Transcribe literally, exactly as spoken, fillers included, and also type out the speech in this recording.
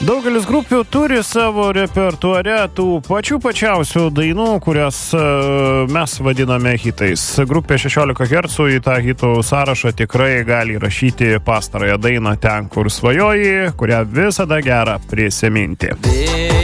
Daugelis grupių turi savo repertuare tų pačių pačiausių dainų, kurias uh, mes vadiname hitais. Grupė šešiolika hercų į tą hitų sąrašą tikrai gali įrašyti pastarąją dainą Ten, kur svajoji, kurią visada gera prisiminti.